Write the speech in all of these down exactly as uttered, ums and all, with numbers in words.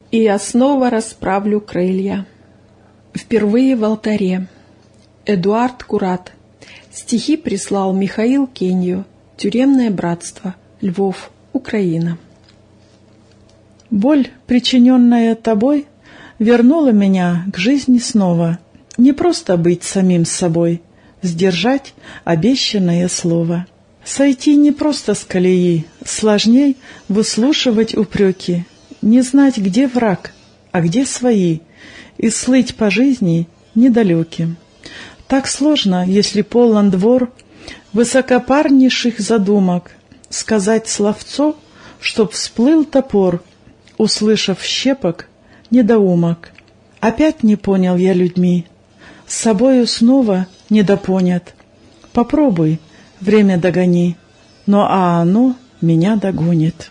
И я снова расправлю крылья. Впервые в алтаре. Эдуард Курат. Стихи прислал Михаил Кенью. Тюремное братство. Львов, Украина. Боль, причиненная тобой, вернула меня к жизни снова. Не просто быть самим собой, сдержать обещанное слово. Сойти не просто с колеи, сложней выслушивать упреки, не знать, где враг, а где свои, и слыть по жизни недалеким. Так сложно, если полон двор высокопарнейших задумок, сказать словцо, чтоб всплыл топор, услышав щепок недоумок. Опять не понял я людьми, с собою снова недопонят. Попробуй, время догони, но а оно меня догонит.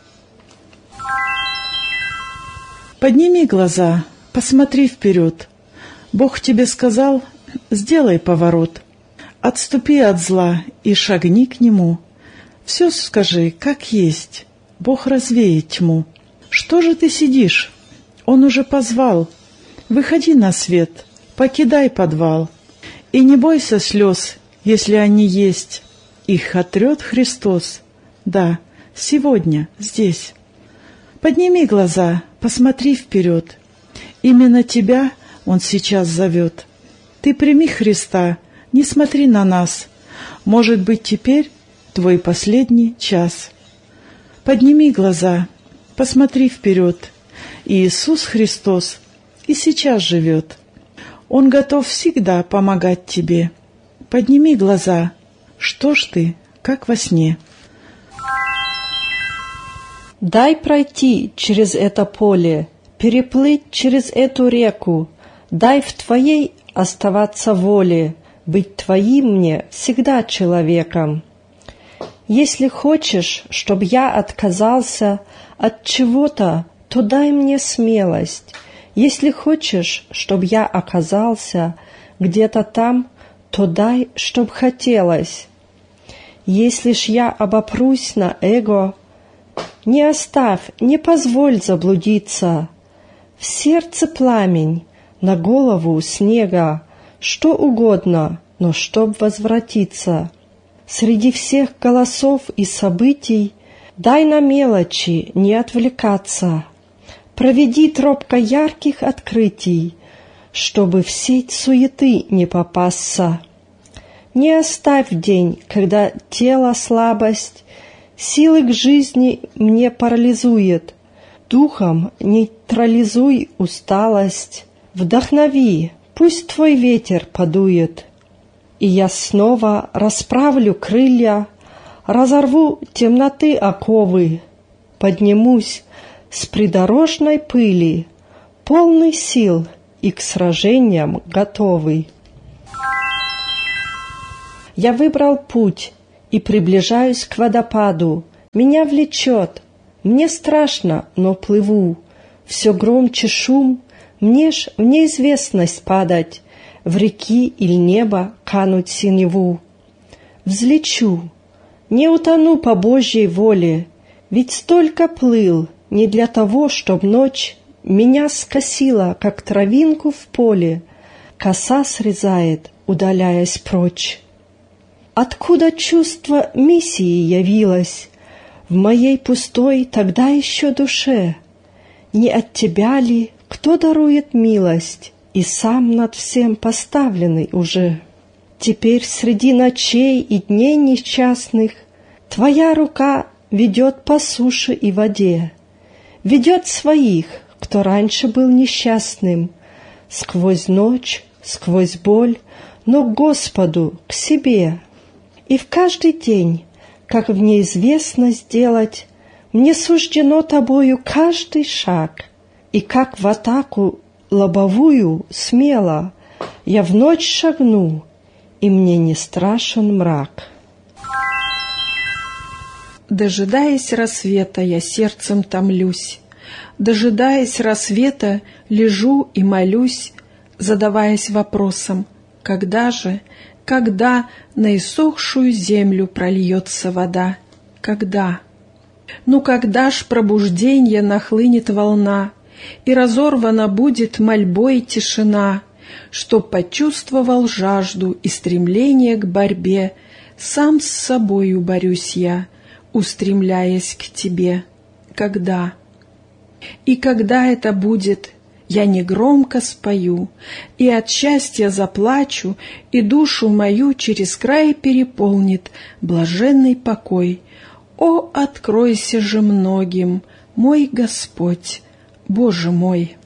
Подними глаза, посмотри вперед. Бог тебе сказал, сделай поворот. Отступи от зла и шагни к нему. Все скажи, как есть, Бог развеет тьму. Что же ты сидишь? Он уже позвал. Выходи на свет, покидай подвал. И не бойся слез, если они есть. Их отрет Христос. Да, сегодня, здесь. Подними глаза, посмотри вперед. Именно тебя Он сейчас зовет. Ты прими Христа, не смотри на нас. Может быть, теперь твой последний час. Подними глаза, посмотри вперед. Иисус Христос и сейчас живет. Он готов всегда помогать тебе. Подними глаза. Что ж ты, как во сне? Дай пройти через это поле, переплыть через эту реку. Дай в Твоей оставаться воле, быть Твоим мне всегда человеком. Если хочешь, чтоб я отказался от чего-то, то дай мне смелость. Если хочешь, чтоб я оказался где-то там, то дай, чтоб хотелось. Если ж я обопрусь на эго, не оставь, не позволь заблудиться. В сердце пламень, на голову снега, что угодно, но чтоб возвратиться. Среди всех голосов и событий дай на мелочи не отвлекаться. Проведи тропка ярких открытий, чтобы в сеть суеты не попасться. Не оставь день, когда тело слабость, силы к жизни мне парализует. Духом нейтрализуй усталость, вдохнови, пусть твой ветер подует. И я снова расправлю крылья, разорву темноты оковы, поднимусь с придорожной пыли, полный сил и к сражениям готовый. Я выбрал путь и приближаюсь к водопаду. Меня влечет, мне страшно, но плыву. Все громче шум, мне ж в неизвестность падать, в реки или небо кануть синеву. Взлечу, не утону по Божьей воле, ведь столько плыл не для того, чтоб ночь меня скосила, как травинку в поле, коса срезает, удаляясь прочь. Откуда чувство миссии явилось в моей пустой тогда еще душе? Не от тебя ли, кто дарует милость и сам над всем поставленный уже? Теперь среди ночей и дней несчастных твоя рука ведет по суше и воде, ведет своих, кто раньше был несчастным, сквозь ночь, сквозь боль, но к Господу, к себе. И в каждый день, как в неизвестность делать, мне суждено тобою каждый шаг, и как в атаку лобовую смело я в ночь шагну, и мне не страшен мрак. Дожидаясь рассвета, я сердцем томлюсь. Дожидаясь рассвета, лежу и молюсь, задаваясь вопросом, когда же, когда на иссохшую землю прольется вода? Когда? Ну когда ж пробужденье нахлынет волна, и разорвана будет мольбой тишина, чтоб почувствовал жажду и стремление к борьбе, сам с собою борюсь я, устремляясь к тебе. Когда? И когда это будет, я негромко спою, и от счастья заплачу, и душу мою через край переполнит блаженный покой. О, откройся же многим, мой Господь, Боже мой!